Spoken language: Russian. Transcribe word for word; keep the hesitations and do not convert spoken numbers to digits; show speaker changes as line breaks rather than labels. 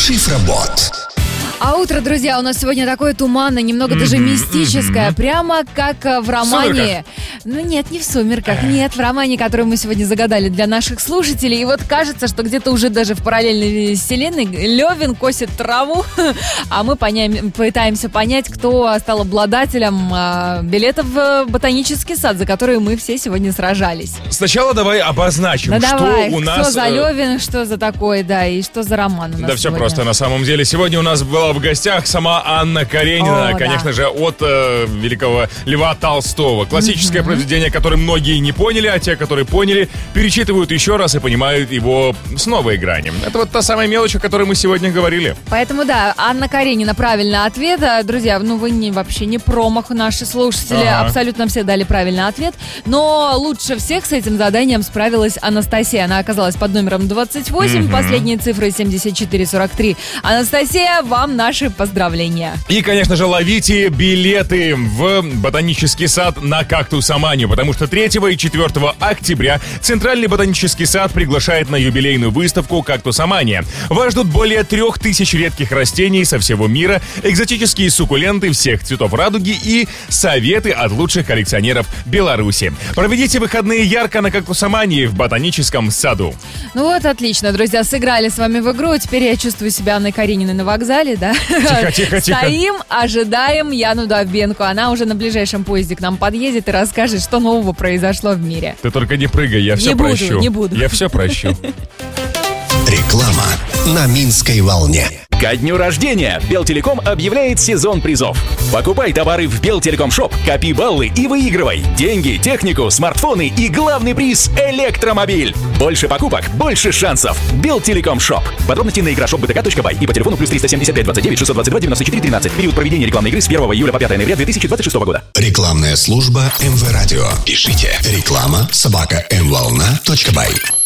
Шифробот.
А утро, друзья, у нас сегодня такое туманное, немного даже mm-hmm, мистическое, mm-hmm. прямо как в романе. Ну нет, не в «Сумерках», нет, в романе, который мы сегодня загадали для наших слушателей. И вот кажется, что где-то уже даже в параллельной вселенной Левин косит траву, а мы поня- пытаемся понять, кто стал обладателем а, билетов в ботанический сад, за который мы все сегодня сражались.
Сначала давай обозначим,
ну,
что
давай,
у нас...
Кто за Левин, что за такой, да, и что за роман у нас
Да все
сегодня.
просто, на самом деле. Сегодня у нас была в гостях сама Анна Каренина,
О,
конечно
да.
же, от э, великого Льва Толстого. Классическое mm-hmm. произведение, которое многие не поняли, а те, которые поняли, перечитывают еще раз и понимают его с новой грани. Это вот та самая мелочь, о которой мы сегодня говорили.
Поэтому, да, Анна Каренина, правильный ответ. Друзья, ну вы не, вообще не промах, наши слушатели. Ага. Абсолютно все дали правильный ответ. Но лучше всех с этим заданием справилась Анастасия. Она оказалась под номером двадцать восемь, mm-hmm. последние цифры семьдесят четыре сорок три. Анастасия, вам наши поздравления.
И, конечно же, ловите билеты в ботанический сад на Кактусоманию, потому что третьего и четвёртого октября Центральный ботанический сад приглашает на юбилейную выставку «Кактусомания». Вас ждут более трех тысяч редких растений со всего мира, экзотические суккуленты всех цветов радуги и советы от лучших коллекционеров Беларуси. Проведите выходные ярко на Кактусомании в ботаническом саду.
Ну вот, отлично, друзья, сыграли с вами в игру. Теперь я чувствую себя Анной Карениной на вокзале, да?
Тихо, тихо, тихо.
Стоим, ожидаем Яну Довбенко. Она уже на ближайшем поезде к нам подъедет и расскажет, что нового произошло в мире.
Ты только не прыгай, я все
не буду,
прощу.
Не буду,
Я все прощу.
Реклама на Минской волне.
Ко дню рождения Белтелеком объявляет сезон призов. Покупай товары в Белтелеком Шоп, копи баллы и выигрывай деньги, технику, смартфоны и главный приз – электромобиль. Больше покупок, больше шансов. Белтелеком Шоп. Подробности на игрошоп точка би тэ ка точка бай и по телефону плюс триста семьдесят пять двадцать девять шестьсот двадцать два девяносто четыре тринадцать. Период проведения рекламной игры с первого июля по пятое ноября две тысячи двадцать шестого года.
Рекламная служба эм вэ Радио. Пишите реклама собака эм волна точка бай.